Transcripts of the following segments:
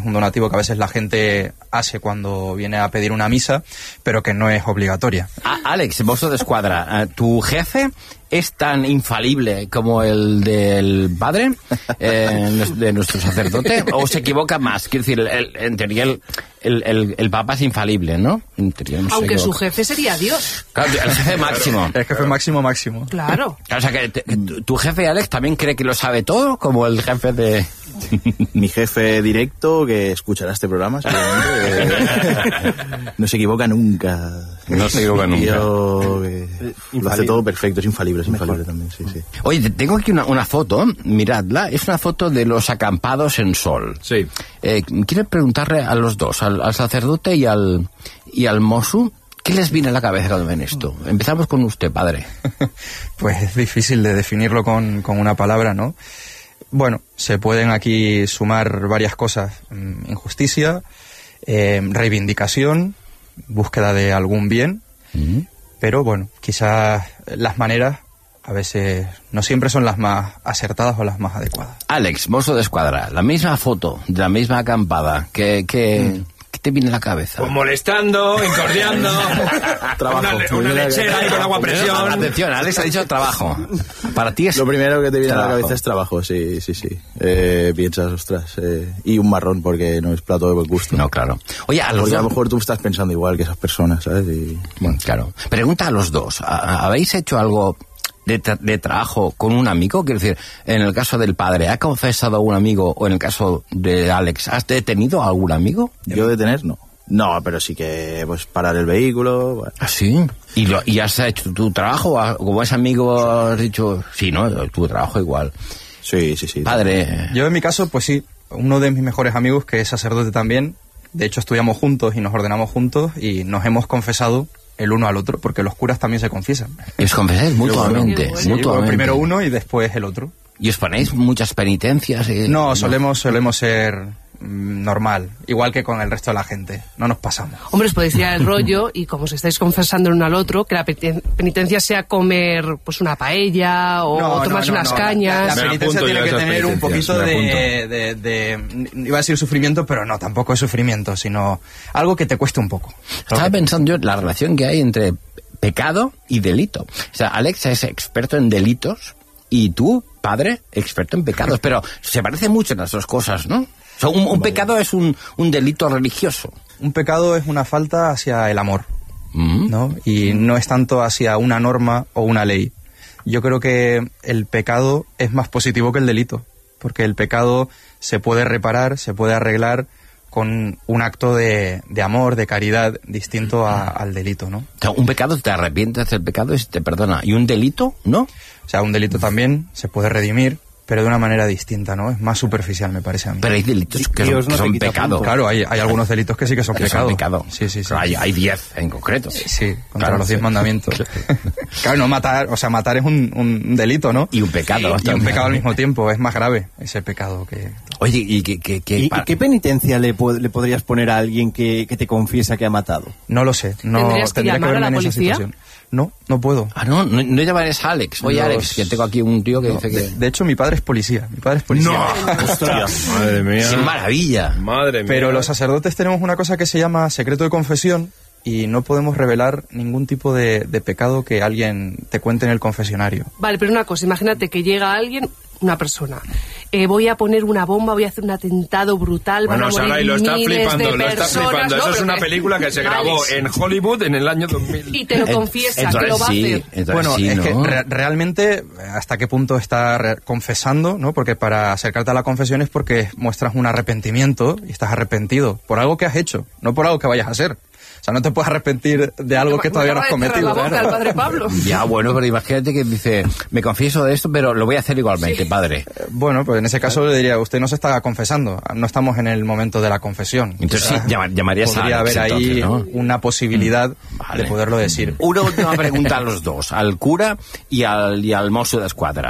un donativo que a veces la gente hace cuando viene a pedir una misa, pero que no es obligatoria. Àlex, Mosso d'Esquadra, ¿tu jefe es tan infalible como el del padre, de nuestro sacerdote, o se equivoca más? Quiero decir, en teoría el Papa es infalible, ¿no? En teoría no. Aunque su jefe sería Dios. Claro, el jefe máximo. El jefe máximo. Claro. O sea, que tu jefe, Àlex, también cree que lo sabe todo, como el jefe de... Mi jefe directo, que escuchará este programa, seguramente, no se equivoca nunca. No se equivoca nunca. Lo hace todo perfecto, es infalible también, sí. Oye, tengo aquí una foto, miradla, es una foto de los acampados en Sol. Sí. Quiero preguntarle a los dos, al sacerdote y al mosso, ¿qué les viene a la cabeza cuando ven esto? Empezamos con usted, padre. Pues es difícil de definirlo con una palabra, ¿no? Bueno, se pueden aquí sumar varias cosas. Injusticia, reivindicación, búsqueda de algún bien, pero bueno, quizás las maneras a veces no siempre son las más acertadas o las más adecuadas. Àlex, Mosso d'Esquadra, la misma foto de la misma acampada, ¿qué te viene a la cabeza? Pues molestando, incordiando, una lechera ahí con agua a presión. Atención, Àlex ha dicho trabajo. Para ti es... Lo primero que te viene trabajo. a la cabeza es trabajo, sí. Piensas, ostras, y un marrón, porque no es plato de buen gusto. No, claro. Oye, porque a lo mejor tú estás pensando igual que esas personas, ¿sabes? Y, bueno, claro. Pregunta a los dos, ¿habéis hecho algo de trabajo con un amigo? Quiero decir, en el caso del padre, ¿ha confesado a un amigo? O en el caso de Àlex, ¿has detenido a algún amigo? Yo detener, no. No, pero sí que, pues, parar el vehículo. Bueno. ¿Ah, sí? ¿Y has hecho tu trabajo? Como ese amigo has dicho, sí, ¿no? Tu trabajo igual. Sí. Padre. Yo en mi caso, pues sí, uno de mis mejores amigos, que es sacerdote también, de hecho estudiamos juntos y nos ordenamos juntos y nos hemos confesado el uno al otro, porque los curas también se confiesan. ¿Y os confesáis mutuamente? Sí, mutuamente. Primero uno y después el otro. ¿Y os ponéis muchas penitencias? No, solemos ser normal, igual que con el resto de la gente, no nos pasamos. Hombre, os podéis tirar el rollo y como os estáis confesando el uno al otro, que la penitencia sea comer pues una paella o tomarse unas cañas. La penitencia tiene que tener un poquito de iba a decir sufrimiento, pero no, tampoco es sufrimiento, sino algo que te cueste un poco. Estaba pensando yo la relación que hay entre pecado y delito. O sea, Àlex es experto en delitos y tú, padre, experto en pecados, pero se parecen mucho las dos cosas, ¿no? O sea, un pecado es un delito religioso. Un pecado es una falta hacia el amor, ¿no? Y no es tanto hacia una norma o una ley. Yo creo que el pecado es más positivo que el delito, porque el pecado se puede reparar, se puede arreglar con un acto de amor, de caridad, distinto al delito, ¿no? O sea, un pecado, te arrepientes del pecado y se te perdona. ¿Y un delito, no? O sea, un delito también se puede redimir, pero de una manera distinta, ¿no? Es más superficial, me parece a mí. Pero hay delitos que son pecado. Claro, hay algunos delitos que sí que son pecado. Sí. Pero hay 10 en concreto. Sí, contra los 10 mandamientos. Claro, no matar, o sea, matar es un delito, ¿no? Y un pecado. Sí, y un pecado al mismo tiempo, es más grave ese pecado que... Oye, ¿y qué penitencia le podrías poner a alguien que te confiesa que ha matado? No lo sé. No, ¿Tendrías que llamar a la policía? No llamaré no llamarás a Àlex. Oye, Àlex, que tengo aquí un tío que dice que... De hecho, mi padre es policía. ¡No! ¡Ostras! Madre mía. ¡Qué maravilla! Madre mía. Pero los sacerdotes tenemos una cosa que se llama secreto de confesión y no podemos revelar ningún tipo de pecado que alguien te cuente en el confesionario. Vale, pero una cosa, imagínate que llega alguien, una persona, voy a poner una bomba, voy a hacer un atentado brutal, bueno, van a morir lo está flipando, personas, Eso es una película que se grabó en Hollywood en el año 2000. Y te lo confiesa, que lo va a hacer. Bueno, sí, es ¿no? que realmente, ¿hasta qué punto está confesando? ¿No? Porque para acercarte a la confesión es porque muestras un arrepentimiento y estás arrepentido por algo que has hecho, no por algo que vayas a hacer. O sea, no te puedes arrepentir de algo que todavía no has cometido. La boca al padre Pablo. Ya, bueno, pero imagínate que dice, me confieso de esto, pero lo voy a hacer igualmente, padre. Bueno, pues en ese caso le diría, usted no se está confesando, no estamos en el momento de la confesión. Entonces sí, llamarías a podría Àlex, haber ahí entonces, ¿no? una posibilidad de poderlo decir. Una última pregunta a los dos, al cura y al mosso d'esquadra.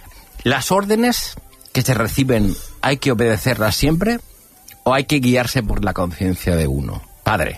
¿Las órdenes que se reciben hay que obedecerlas siempre o hay que guiarse por la conciencia de uno? Padre.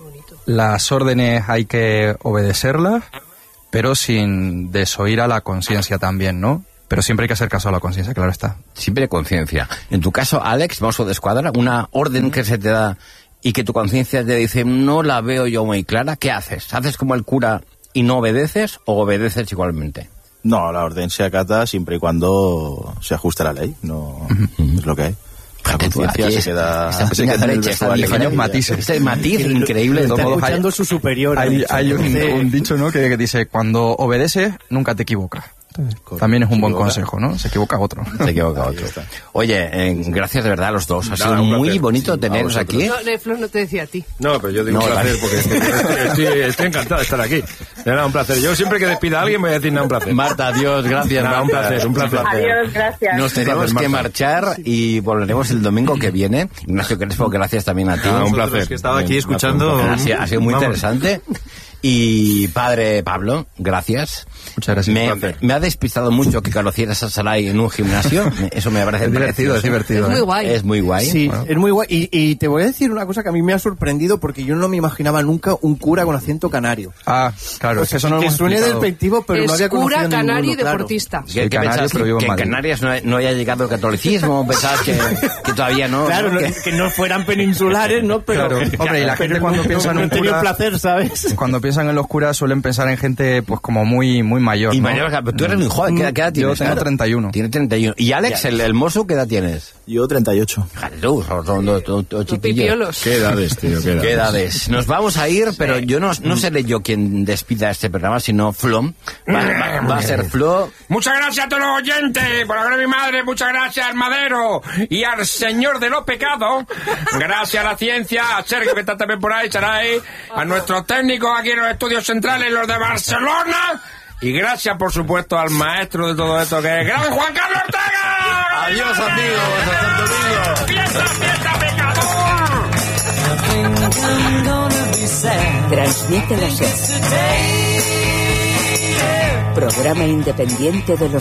Las órdenes hay que obedecerlas, pero sin desoír a la conciencia también, ¿no? Pero siempre hay que hacer caso a la conciencia, claro está. Siempre conciencia. En tu caso, Alex, mozo de escuadra, una orden que se te da y que tu conciencia te dice, no la veo yo muy clara, ¿qué haces? ¿Haces como el cura y no obedeces o obedeces igualmente? No, la orden se acata siempre y cuando se ajuste a la ley, no es lo que hay. La conciencia se queda en el vestuario. Pequeños matices. Este matiz increíble. Está escuchando su superior. Hay un dicho, ¿no? que dice, cuando obedeces, nunca te equivocas. También es un buen consejo, ¿no? Se equivoca otro. Se equivoca otro. Oye, gracias de verdad a los dos. Ha sido muy bonito teneros aquí. No, Flor no te decía a ti. No, pero yo digo un placer porque estoy encantado de estar aquí. Era un placer. Yo siempre que despida a alguien voy a decir, un placer. Marta, adiós, gracias. Un placer, un placer. Adiós, gracias. Nos tenemos que marchar y volveremos el domingo que viene. Ignacio Crespo, gracias también a ti. Un placer. Que estaba aquí escuchando. Ha sido muy interesante. Y padre Pablo, gracias. Muchas gracias. Me ha despistado mucho que conocieras a Sarai en un gimnasio. Eso me parece divertido. Es muy guay. Es muy guay. Sí, bueno. es muy guay. Y te voy a decir una cosa que a mí me ha sorprendido porque yo no me imaginaba nunca un cura con acento canario. Ah, claro. O sea, eso no que lo hemos suene explicado. despectivo, pero Es no había conocido cura, canario y ninguno, claro. deportista. ¿Qué canario, pensás? pero vivo en ¿Que en Madrid. Canarias no haya llegado el catolicismo? ¿Pensás que todavía no? Claro, ¿no? que no fueran peninsulares, ¿no? Pero, Claro. Hombre, y la gente cuando piensa en un tenía cura... placer, ¿sabes? Cuando piensan en los curas suelen pensar en gente pues como muy mayor, Y ¿no? mayor, pero tú eres muy joven, ¿qué edad tienes? Yo tengo 31. Tienes 31. ¿Y Alex, el mozo, qué edad tienes? Yo 38. Fíjate tú, son dos chiquillos. Pipiolos. Qué edades, tío, ¿Qué edades? Nos vamos a ir, pero yo no seré yo quien despida este programa, sino Flo. Va a ser Flo. Muchas gracias a todos los oyentes, por la gloria de mi madre, muchas gracias al Madero y al Señor de los Pecados, gracias a la ciencia, a Sergio que está también por ahí, Saray, a nuestros técnicos aquí en los estudios centrales, los de Barcelona, y gracias por supuesto al maestro de todo esto que es gran Juan Carlos Ortega. Adiós amigos, hasta el domingo. ¡Fiesta, pecador! Transmite la SER. Programa independiente de los